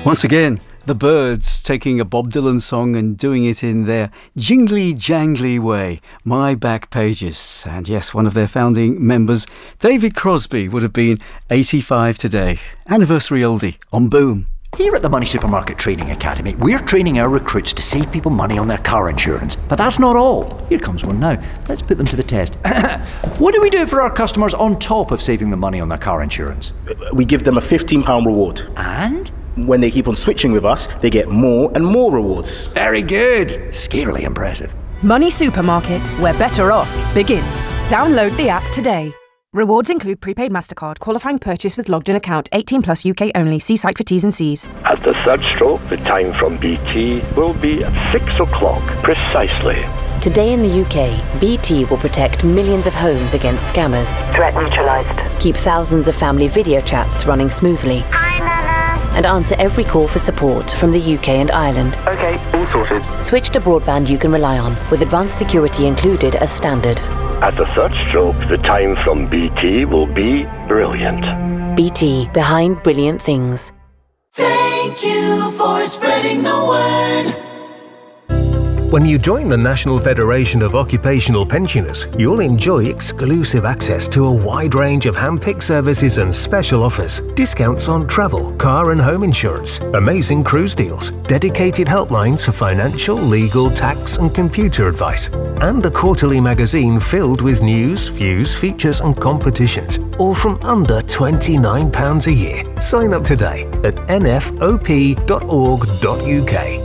Once again, the Byrds taking a Bob Dylan song and doing it in their jingly-jangly way, My Back Pages. And yes, one of their founding members, David Crosby, would have been 85 today. Anniversary oldie on Boom. Here at the Money Supermarket Training Academy, we're training our recruits to save people money on their car insurance. But that's not all. Here comes one now. Let's put them to the test. What do we do for our customers on top of saving them money on their car insurance? We give them a £15 reward. And? When they keep on switching with us, they get more and more rewards. Very good. Scarily impressive. Money Supermarket, where better off begins. Download the app today. Rewards include prepaid MasterCard, qualifying purchase with logged-in account, 18 plus UK only. See site for T's and C's. At the third stroke, the time from BT will be at 6 o'clock precisely. Today in the UK, BT will protect millions of homes against scammers. Threat neutralised. Keep thousands of family video chats running smoothly. Hi, Nana. And answer every call for support from the UK and Ireland. Okay, all sorted. Switch to broadband you can rely on, with advanced security included as standard. At the third stroke, the time from BT will be brilliant. BT, behind brilliant things. Thank you for spreading the word. When you join the National Federation of Occupational Pensioners, you'll enjoy exclusive access to a wide range of hand-picked services and special offers, discounts on travel, car and home insurance, amazing cruise deals, dedicated helplines for financial, legal, tax and computer advice, and a quarterly magazine filled with news, views, features and competitions, all from under £29 a year. Sign up today at nfop.org.uk.